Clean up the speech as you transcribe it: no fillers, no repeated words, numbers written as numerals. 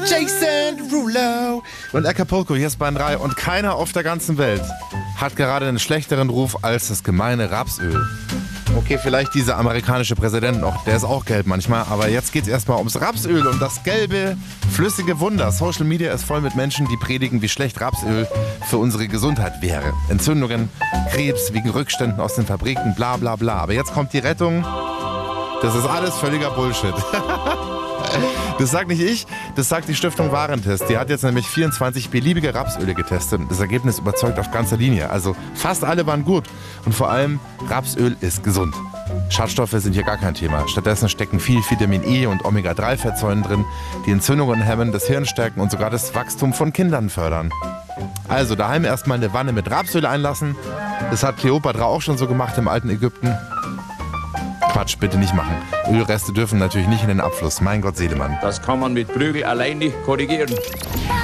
Jason Derulo. Und Acapulco, hier ist Bahn 3 und keiner auf der ganzen Welt hat gerade einen schlechteren Ruf als das gemeine Rapsöl. Okay, vielleicht dieser amerikanische Präsident noch, der ist auch gelb manchmal, aber jetzt geht's erstmal ums Rapsöl, um das gelbe, flüssige Wunder. Social Media ist voll mit Menschen, die predigen, wie schlecht Rapsöl für unsere Gesundheit wäre. Entzündungen, Krebs, wegen Rückständen aus den Fabriken, bla bla bla. Aber jetzt kommt die Rettung. Das ist alles völliger Bullshit. Das sagt nicht ich, das sagt die Stiftung Warentest. Die hat jetzt nämlich 24 beliebige Rapsöle getestet und das Ergebnis überzeugt auf ganzer Linie. Also fast alle waren gut und vor allem Rapsöl ist gesund. Schadstoffe sind hier gar kein Thema. Stattdessen stecken viel Vitamin E und Omega-3-Fettsäuren drin, die Entzündungen hemmen, das Hirn stärken und sogar das Wachstum von Kindern fördern. Also daheim erstmal eine Wanne mit Rapsöl einlassen. Das hat Kleopatra auch schon so gemacht im alten Ägypten. Quatsch, bitte nicht machen. Ölreste dürfen natürlich nicht in den Abfluss. Mein Gott, Seelemann. Das kann man mit Prügel allein nicht korrigieren.